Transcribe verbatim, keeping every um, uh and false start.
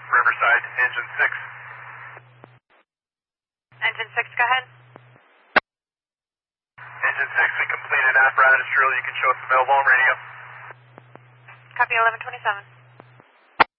Riverside, engine six. Engine six, go ahead. Engine six, we completed apparatus drill. You can show us the Melbourne radio. Copy eleven twenty-seven.